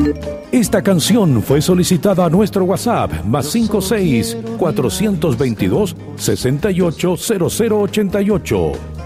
Esta canción fue solicitada a nuestro WhatsApp +56 422 680088.